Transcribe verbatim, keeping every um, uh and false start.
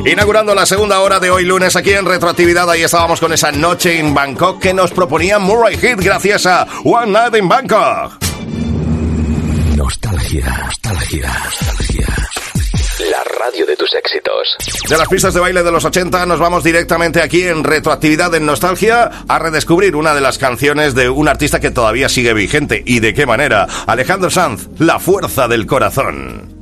Inaugurando la segunda hora de hoy lunes aquí en Retroactividad, ahí estábamos con esa noche en Bangkok que nos proponía Murray Heat gracias a One Night in Bangkok. Nostalgia, nostalgia, nostalgia. La radio de tus éxitos. De las pistas de baile de los ochenta nos vamos directamente aquí en Retroactividad en Nostalgia a redescubrir una de las canciones de un artista que todavía sigue vigente. ¿Y de qué manera? Alejandro Sanz, La fuerza del corazón.